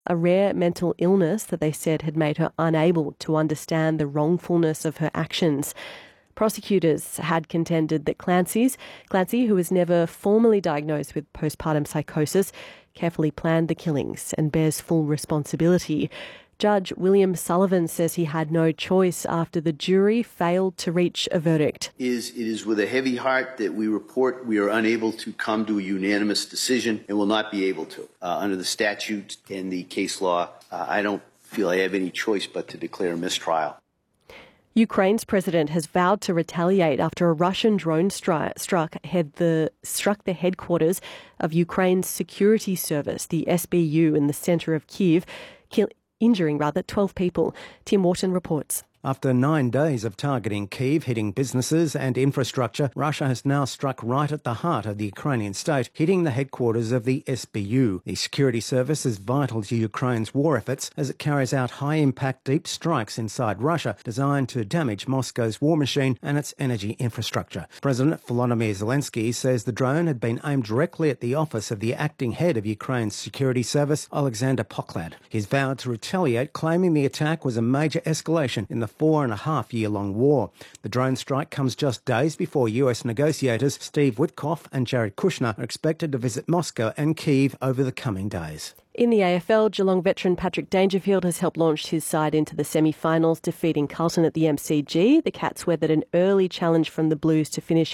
a rare mental illness that they said had made her unable to understand the wrongfulness of her actions. Prosecutors had contended that Clancy, who was never formally diagnosed with postpartum psychosis, carefully planned the killings and bears full responsibility. Judge William Sullivan says he had no choice after the jury failed to reach a verdict. It is with a heavy heart that we report we are unable to come to a unanimous decision and will not be able to. Under the statute and the case law, I don't feel I have any choice but to declare a mistrial. Ukraine's president has vowed to retaliate after a Russian drone struck the headquarters of Ukraine's security service, the SBU, in the centre of Kyiv, injuring 12 people. Tim Wharton reports. After 9 days of targeting Kyiv, hitting businesses and infrastructure, Russia has now struck right at the heart of the Ukrainian state, hitting the headquarters of the SBU. The security service is vital to Ukraine's war efforts as it carries out high-impact deep strikes inside Russia designed to damage Moscow's war machine and its energy infrastructure. President Volodymyr Zelensky says the drone had been aimed directly at the office of the acting head of Ukraine's security service, Alexander Poklad. He's vowed to retaliate, claiming the attack was a major escalation in the 4.5-year-long war. The drone strike comes just days before US negotiators Steve Witkoff and Jared Kushner are expected to visit Moscow and Kyiv over the coming days. In the AFL, Geelong veteran Patrick Dangerfield has helped launch his side into the semi-finals, defeating Carlton at the MCG. The Cats weathered an early challenge from the Blues to finish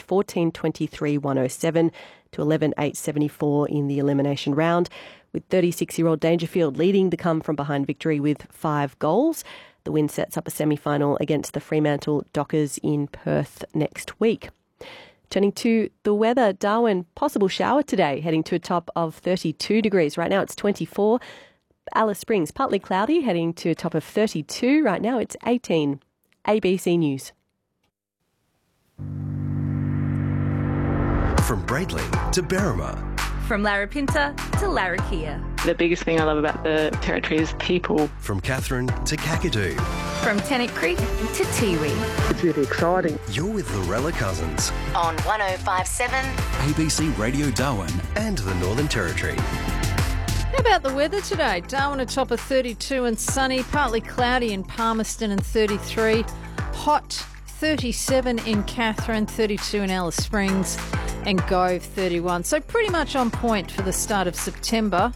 14-23-107 to 11-8-74 in the elimination round, with 36-year-old Dangerfield leading the come-from-behind victory with 5 goals. The win sets up a semi-final against the Fremantle Dockers in Perth next week. Turning to the weather, Darwin, possible shower today, heading to a top of 32 degrees. Right now it's 24. Alice Springs, partly cloudy, heading to a top of 32. Right now it's 18. ABC News. From Braidley to Berrima. From Larapinta to Larrakia. The biggest thing I love about the Territory is people. From Katherine to Kakadu. From Tennant Creek to Tiwi. It's really exciting. You're with Lorella Cousins. On 105.7 ABC Radio Darwin and the Northern Territory. How about the weather today? Darwin a top of 32 and sunny, partly cloudy in Palmerston and 33. Hot 37 in Katherine, 32 in Alice Springs and Gove 31. So pretty much on point for the start of September.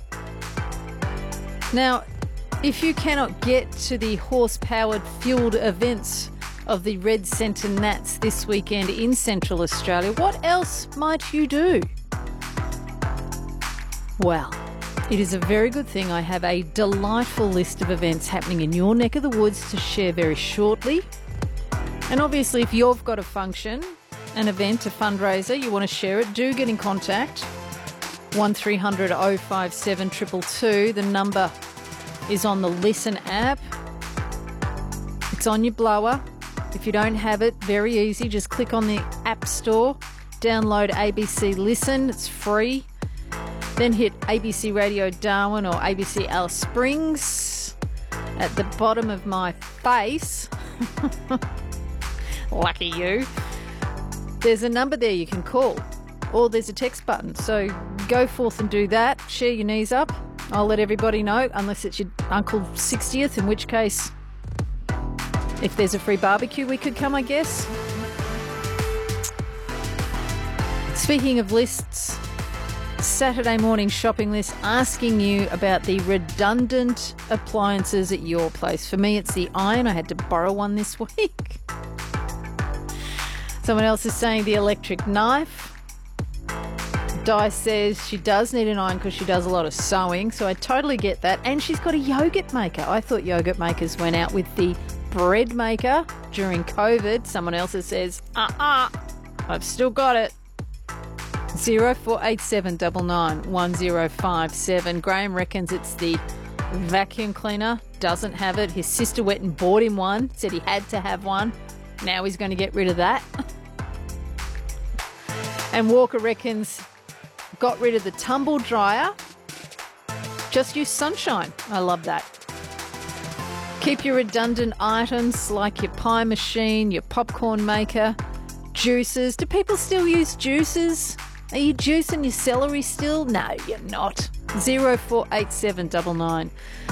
Now, if you cannot get to the horse-powered fueled events of the Red Centre Nats this weekend in Central Australia, what else might you do? Well, it is a very good thing I have a delightful list of events happening in your neck of the woods to share very shortly. And obviously, if you've got a function, an event, a fundraiser, you want to share it, do get in contact. 1300 057 222. The number is on the Listen app. It's on your blower. If you don't have it, very easy. Just click on the App Store, download ABC Listen. It's free. Then hit ABC Radio Darwin or ABC Alice Springs. At the bottom of my face, lucky you, there's a number there you can call, or there's a text button. So go forth and do that. Share your knees up. I'll let everybody know, unless it's your uncle's 60th, in which case, if there's a free barbecue, we could come, I guess. Speaking of lists, Saturday morning shopping list asking you about the redundant appliances at your place. For me, it's the iron. I had to borrow one this week. Someone else is saying the electric knife. Di says she does need an iron because she does a lot of sewing, so I totally get that. And she's got a yogurt maker. I thought yogurt makers went out with the bread maker during COVID. Someone else says, I've still got it. 0487 99 1057. Graham reckons it's the vacuum cleaner. Doesn't have it. His sister went and bought him one. Said he had to have one. Now he's going to get rid of that. And Walker reckons got rid of the tumble dryer. Just use sunshine. I love that. Keep your redundant items like your pie machine, your popcorn maker, juices. Do people still use juices? Are you juicing your celery still? No, you're not. 048799.